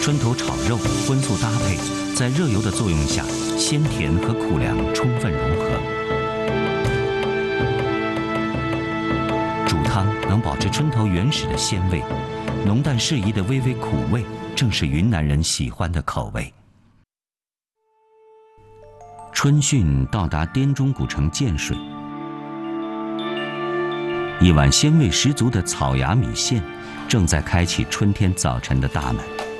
春头炒肉，荤素搭配，在热油的作用下，鲜甜和苦凉充分融合。煮汤能保持春头原始的鲜味，浓淡适宜的微微苦味，正是云南人喜欢的口味。春汛到达滇中古城建水，一碗鲜味十足的草芽米线，正在开启春天早晨的大门。